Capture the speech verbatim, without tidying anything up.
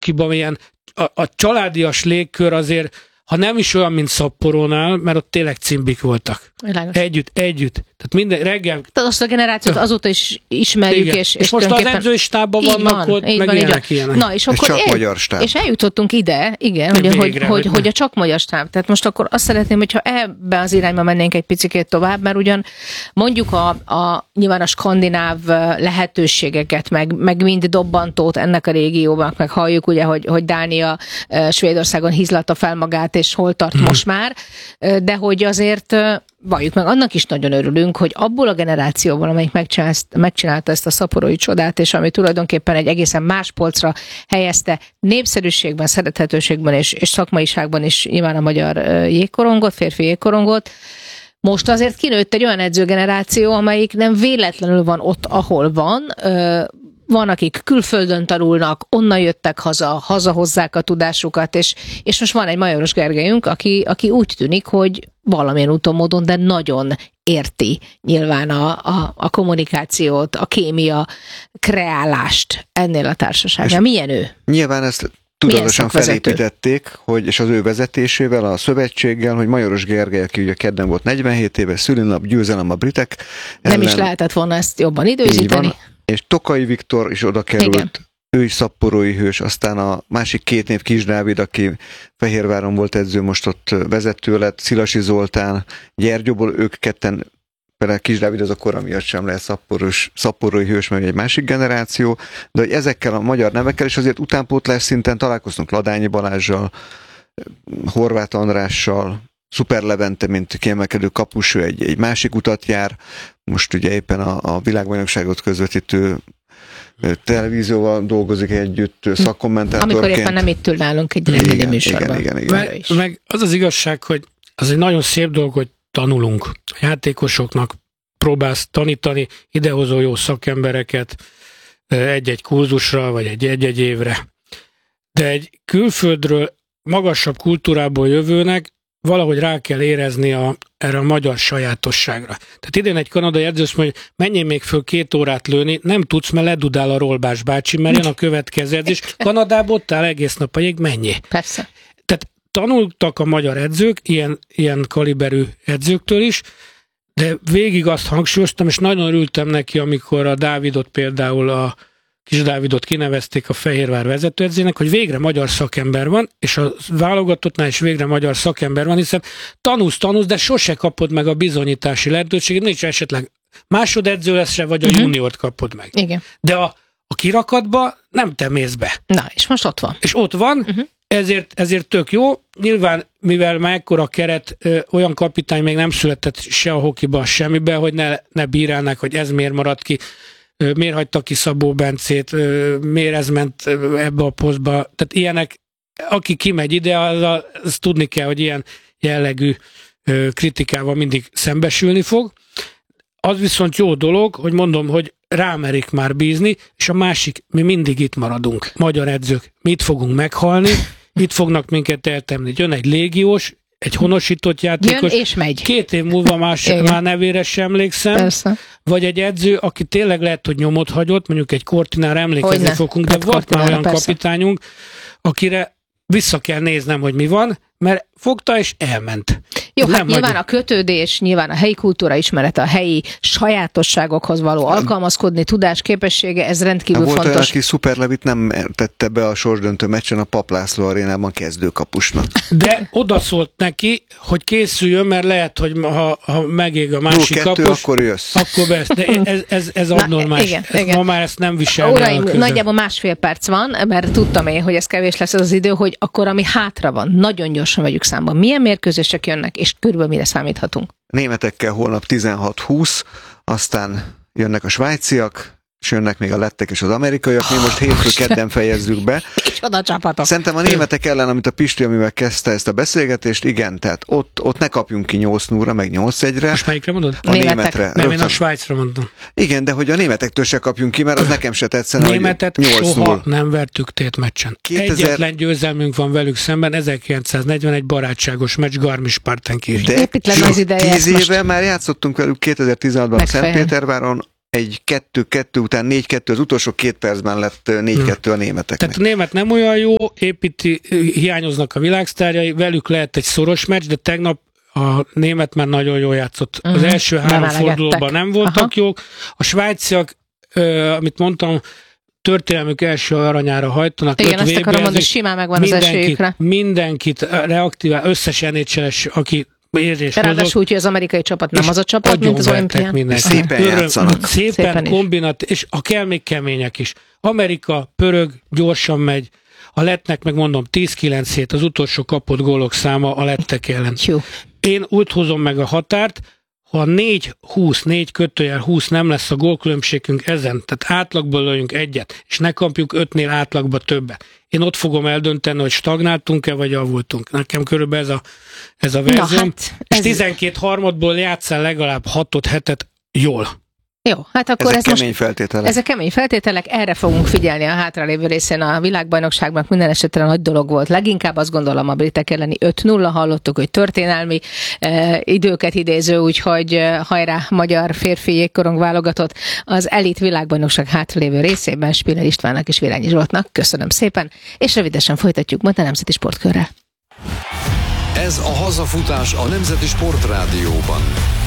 Baskiban ilyen a, a családias légkör azért, ha nem is olyan, mint Szapporónál, mert ott tényleg cimbik voltak. Világos. Együtt, együtt. Tehát minden reggel... Tehát azt a generációt azóta is ismerjük. És, és, és most az edzői stábban vannak van, ott, meg van, ilyenek, ilyenek. Na, és, akkor csak el, magyar stáb. És eljutottunk ide, igen, hogy, Végre, hogy, hogy, hogy, hogy a csak magyar stáb. Tehát most akkor azt szeretném, hogyha ebbe az irányba mennénk egy picikét tovább, mert ugyan mondjuk a, a nyilván a skandináv lehetőségeket, meg, meg mind dobbantót ennek a régióban, meg halljuk ugye, hogy, hogy Dánia Svédországon hizlatta fel magát, és hol tart hmm. most már, de hogy azért valljuk meg, annak is nagyon örülünk, hogy abból a generációból, amelyik megcsinálta ezt a szaporói csodát, és ami tulajdonképpen egy egészen más polcra helyezte népszerűségben, szerethetőségben és, és szakmaiságban is nyilván a magyar jégkorongot, férfi jégkorongot, most azért kinőtt egy olyan edzőgeneráció, amelyik nem véletlenül van ott, ahol van. Van, akik külföldön tanulnak, onnan jöttek haza, hazahozzák a tudásukat, és, és most van egy Majoros Gergelyünk, aki, aki úgy tűnik, hogy valamilyen úton, módon, de nagyon érti nyilván a, a, a kommunikációt, a kémia kreálást ennél a társaságnál. Milyen ő? Nyilván ezt tudatosan felépítették, hogy, és az ő vezetésével, a szövetséggel, hogy Majoros Gergely, aki ugye kedden volt negyvenhét éves, szülinap győzelem a britek ellen. Nem is lehetett volna ezt jobban időzíteni. És Tokai Viktor is oda került, igen. Ő is szapporói hős, aztán a másik két név Kis Dávid, aki Fehérváron volt edző, most ott vezető lett, Szilasi Zoltán, Gyergyóból, ők ketten, például Kis Dávid az a kora miatt sem lehet szapporos, szapporói hős, mert egy másik generáció, de hogy ezekkel a magyar nevekkel is azért utánpótlás szinten találkoztunk Ladányi Balázssal, Horváth Andrással, Szuper Levente, mint kiemelkedő kapus, ő egy, egy másik utat jár, most ugye éppen a, a világbajnokságot közvetítő televízióval dolgozik együtt szakkommentátorként. Amikor éppen nem itt ül nálunk egy reggeli műsorban. Igen, igen, igen. Meg, meg az az igazság, hogy az egy nagyon szép dolog, hogy tanulunk. A játékosoknak próbálsz tanítani, idehozó jó szakembereket egy-egy kurzusra, vagy egy-egy évre. De egy külföldről, magasabb kultúrából jövőnek valahogy rá kell érezni a, erre a magyar sajátosságra. Tehát idén egy kanadai edző azt mondja, hogy menjél még föl két órát lőni, nem tudsz, mert ledudál a Rolbás bácsi, mert jön a következő edzés. Kanadába ott áll egész nap a jég, menjél. Persze. Tehát tanultak a magyar edzők, ilyen, ilyen kaliberű edzőktől is, de végig azt hangsúlyoztam, és nagyon örültem neki, amikor a Dávidot például a Kis Dávidot kinevezték a Fehérvár vezetőedzének, hogy végre magyar szakember van, és a válogatottnál is végre magyar szakember van, hiszen tanulsz, tanulsz, de sose kapod meg a bizonyítási lehetőséget, nincs esetleg másodedző lesz se, vagy a uh-huh. juniort kapod meg. Igen. De a, a kirakatba nem te mész be. Na, és most ott van. És ott van, uh-huh. ezért, ezért tök jó. Nyilván, mivel már ekkora keret, ö, olyan kapitány még nem született se a hokiba, semmibe, hogy ne, ne bírálnák, hogy ez miért maradt ki, miért hagyta ki Szabó Bencét, miért ez ment ebbe a posztba. Tehát ilyenek, aki kimegy ide, az, az tudni kell, hogy ilyen jellegű kritikával mindig szembesülni fog. Az viszont jó dolog, hogy mondom, hogy rámerik már bízni, és a másik, mi mindig itt maradunk. Magyar edzők, mi itt fogunk meghalni, itt fognak minket eltemni. Jön egy légiós, egy honosított játékos. Jön és megy. Két év múlva más, már nevére sem emlékszem. Persze. Vagy egy edző, aki tényleg lehet, hogy nyomot hagyott, mondjuk egy Kortinára emlékezni Hogyne. fogunk, de hát volt már olyan persze. kapitányunk, akire vissza kell néznem, hogy mi van, mert fogta és elment. Jó, hát nem nyilván hagyom. A kötődés, nyilván a helyi kultúra ismerete, a helyi sajátosságokhoz való alkalmazkodni, tudás, képessége, ez rendkívül volt fontos. Volt olyan, aki Szuperlevit nem tette be a sorsdöntő meccsen a Pap László arénában kezdőkapusnak. De odaszólt neki, hogy készüljön, mert lehet, hogy ha, ha megég a másik Jó, kettő, kapus, akkor jössz. Akkor besz. De ez, ez, ez abnormális. Igen, ez, igen. Ma már ezt nem viselni. Uraim, nagyjából másfél perc van, mert tudtam én, hogy ez kevés lesz az, az idő, hogy akkor ami hátra van, nagyon gyorsan vegyük számba. Milyen mérkőzések jönnek, és körülbelül mire számíthatunk? Németekkel holnap tizenhat húsz, aztán jönnek a svájciak, és jönnek még a lettek és az amerikaiak. Mi most hétfő kedden fejezzük be. Csoda csapatok. Szerintem a németek ellen, amit a Pisti, amivel kezdte ezt a beszélgetést, igen, tehát ott, ott ne kapjunk ki nyolc nullra, meg nyolc egyre. Most melyikre mondod? A Németek. németre. Nem, én a Svájcra mondtam. Igen, de hogy a németektől se kapjunk ki, mert az nekem se tetszene, Németet hogy nyolc null. soha nem vertük tétmeccsen. kétezer Egyetlen győzelmünk van velük szemben, ezerkilencszáznegyvenegy barátságos meccs Garmisch-Partenkirchen. Építlen az ideje. tíz éve most... már játszottunk velük kétezer-tizenhatban Szentpéterváron, egy kettő-kettő után négy-kettő, az utolsó két percben lett négy-kettő a németeknek. Tehát a német nem olyan jó, építi, hiányoznak a világsztárjai, velük lehet egy szoros meccs, de tegnap a német már nagyon jól játszott. Uh-huh. Az első három fordulóban nem voltak Aha. jók. A svájciak, ö, amit mondtam, történelmük első aranyára hajtanak. Igen, azt akarom mondani, simán megvan az esélyükre. Mindenkit reaktivál, összes en há el-es, aki érés ráadásul úgy, hogy az amerikai csapat nem az a csapat, mint az olimpián. Szépen játszanak. Szépen, Szépen kombinat, és a kell még kemények is. Amerika pörög, gyorsan megy, a lettnek meg mondom tíz kilenc hét az utolsó kapott gólok száma a lettek ellen. Jó. Én úgy hozom meg a határt, ha négy húsz, négy kötőjel húsz nem lesz a gólkülönbségünk ezen, tehát átlagból lőjünk egyet, és ne kapjuk ötnél átlagba többet. Én ott fogom eldönteni, hogy stagnáltunk-e, vagy javultunk. Nekem körülbelül ez a, ez a verzióm. Hát, ez... És tizenkét harmadból játsszál legalább hatot, hetet jól. Jó, hát akkor ezek ez kemény most, feltételek. Ezek kemény feltételek, erre fogunk figyelni a hátralévő részén a világbajnokságban, minden esetre nagy dolog volt. Leginkább azt gondolom a britek elleni öt nulla, hallottuk, hogy történelmi eh, időket idéző, úgyhogy eh, hajrá magyar férfi jégkorong válogatott az elit világbajnokság hátralévő részében Spiller Istvánnak és Virányi Zsoltnak. Köszönöm szépen, és rövidesen folytatjuk majd a Nemzeti Sportkörrel. Ez a hazafutás a Nemzeti Sportrádióban.